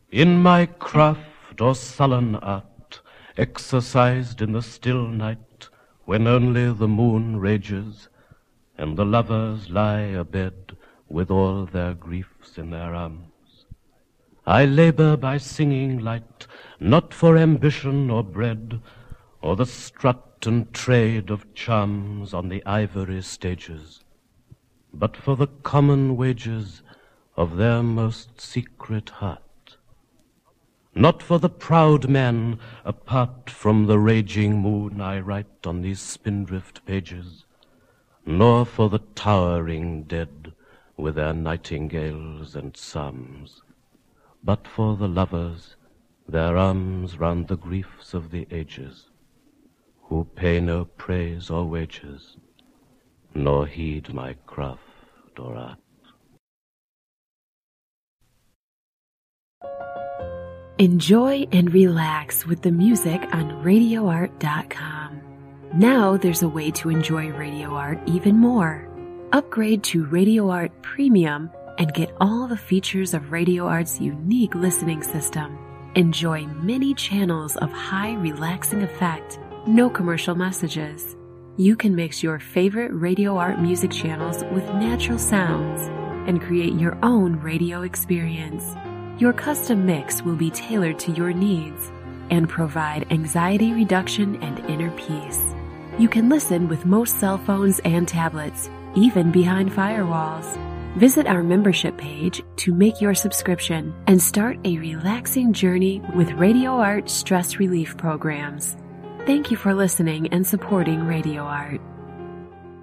In my craft or sullen art, exercised in the still night, when only the moon rages, and the lovers lie abed with all their griefs in their arms, I labor by singing light, not for ambition or bread, or the strut and trade of charms on the ivory stages, but for the common wages of their most secret heart. Not for the proud men, apart from the raging moon, I write on these spindrift pages, nor for the towering dead with their nightingales and psalms, but for the lovers, their arms round the griefs of the ages, who pay no praise or wages, nor heed my craft or art. Enjoy and relax with the music on RadioArt.com. Now there's a way to enjoy Radio Art even more. Upgrade to Radio Art Premium and get all the features of Radio Art's unique listening system. Enjoy many channels of high relaxing effect, no commercial messages. You can mix your favorite Radio Art music channels with natural sounds and create your own radio experience. Your custom mix will be tailored to your needs and provide anxiety reduction and inner peace. You can listen with most cell phones and tablets, even behind firewalls. Visit our membership page to make your subscription and start a relaxing journey with Radio Art stress relief programs. Thank you for listening and supporting Radio Art.